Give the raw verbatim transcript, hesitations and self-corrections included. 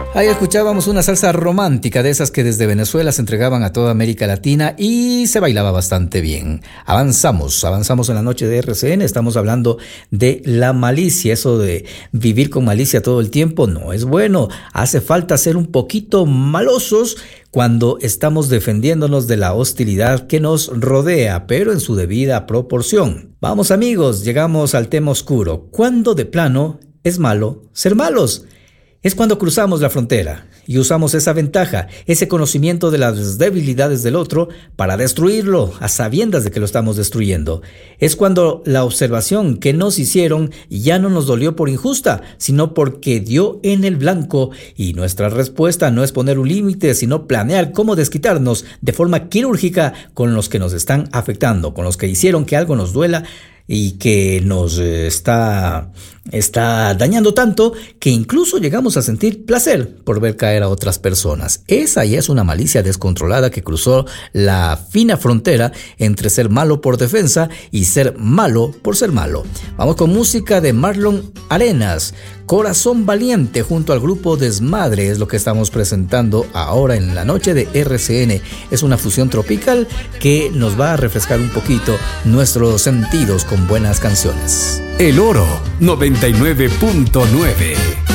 Ahí escuchábamos una salsa romántica de esas que desde Venezuela se entregaban a toda América Latina y se bailaba bastante bien. Avanzamos, avanzamos en la noche de R C N, estamos hablando de la malicia, eso de vivir con malicia todo el tiempo no es bueno, hace falta ser un poquito malosos cuando estamos defendiéndonos de la hostilidad que nos rodea, pero en su debida proporción. Vamos amigos, llegamos al tema oscuro, ¿cuándo de plano es malo ser malos? Es cuando cruzamos la frontera y usamos esa ventaja, ese conocimiento de las debilidades del otro para destruirlo a sabiendas de que lo estamos destruyendo. Es cuando la observación que nos hicieron ya no nos dolió por injusta, sino porque dio en el blanco y nuestra respuesta no es poner un límite, sino planear cómo desquitarnos de forma quirúrgica con los que nos están afectando, con los que hicieron que algo nos duela y que nos está, está dañando tanto que incluso llegamos a sentir placer por ver caer a otras personas. Esa ya es una malicia descontrolada que cruzó la fina frontera entre ser malo por defensa y ser malo por ser malo. Vamos con música de Marlon Arenas, Corazón Valiente junto al grupo Desmadre es lo que estamos presentando ahora en la noche de R C N. Es una fusión tropical que nos va a refrescar un poquito nuestros sentidos con buenas canciones. El Oro noventa y nueve punto nueve.